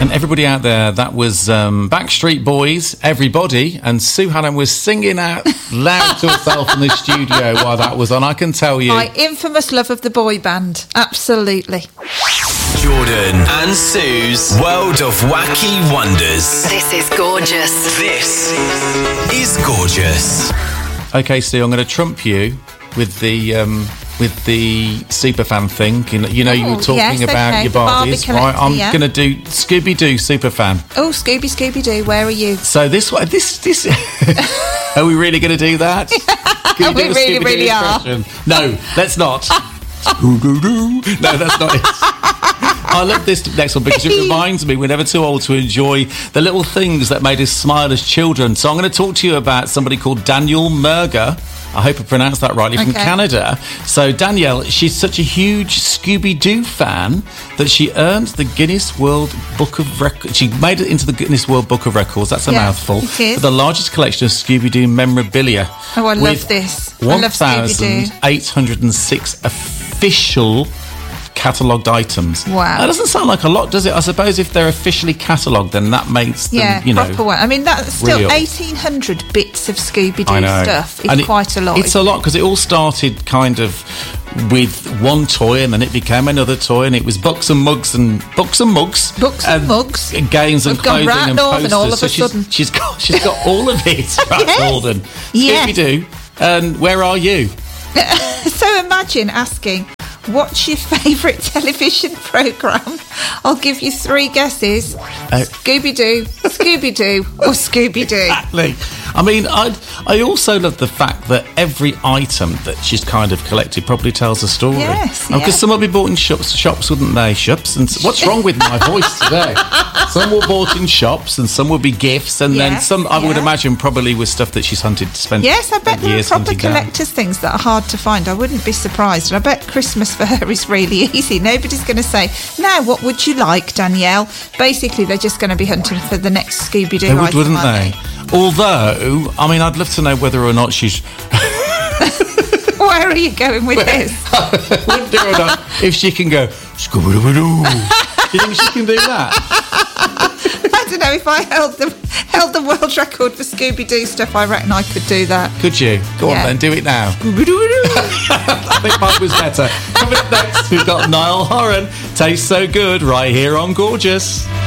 And everybody out there, that was Backstreet Boys, Everybody, and Sue Hannon was singing out loud to herself in the studio while that was on, I can tell you. My infamous love of the boy band, absolutely. Jordan and Sue's World of Wacky Wonders. This is gorgeous. This is gorgeous. Okay, Sue, I'm going to trump you with the Superfan thing. You know, you were talking about your Barbies. Right, I'm going to do Scooby-Doo Superfan. Oh, Scooby-Doo, where are you? So this are we really going to do that? We really are. No, let's not. Scooby-Doo. No, that's not it. I love this next one because it reminds me we're never too old to enjoy the little things that made us smile as children. So I'm going to talk to you about somebody called Danielle Merger. I hope I pronounced that rightly, from Canada. So Danielle, she's such a huge Scooby-Doo fan that she earned the Guinness World Book of Records. She made it into the Guinness World Book of Records. That's a mouthful. It is. For the largest collection of Scooby-Doo memorabilia. Oh, I love this. I love Scooby-Doo. 1,806 official catalogued items. Wow. That doesn't sound like a lot, does it? I suppose if they're officially catalogued, then that makes them, proper one. I mean, that's still real. 1,800 bits of Scooby-Doo stuff. It's quite a lot. It's a lot because it all started kind of with one toy, and then it became another toy, and it was books and mugs, and games and clothing and posters. And all of a sudden, she's got all of it. Right, Golden. Scooby-Doo. And where are you? So imagine asking, what's your favourite television programme? I'll give you 3 guesses. Scooby-Doo, Scooby-Doo or Scooby-Doo. Exactly. I mean, I also love the fact that every item that she's kind of collected probably tells a story. Yes, because some will be bought in shops, wouldn't they? Shops. And what's wrong with my voice today? Some were bought in shops and some would be gifts, and then some, I would imagine, probably was stuff that she's hunted to spend years hunting down. Yes, I bet there are proper collector's things that are hard to find. I wouldn't be surprised. And I bet Christmas for her is really easy. Nobody's going to say, now, what would you like, Danielle? Basically, they're just going to be hunting for the next Scooby-Doo item, wouldn't they? Although, I mean, I'd love to know whether or not she's... Where are you going with this? Wonder or not if she can go, Scooby-Doo. Do you think she can do that? I don't know. If I held the world record for Scooby-Doo stuff, I reckon I could do that. Could you? Go on then, do it now. I think mine was better. Coming up next, we've got Niall Horan. Tastes so good right here on Gorgeous.